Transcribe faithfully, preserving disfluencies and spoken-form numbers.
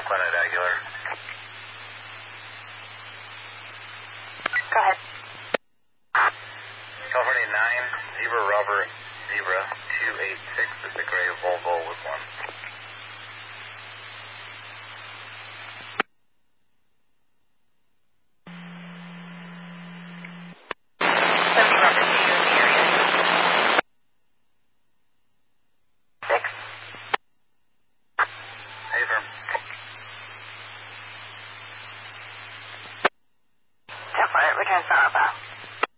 Planet Aguilar. Go ahead. California nine, Zebra Robert, Zebra two eight six is the gray Volvo with one.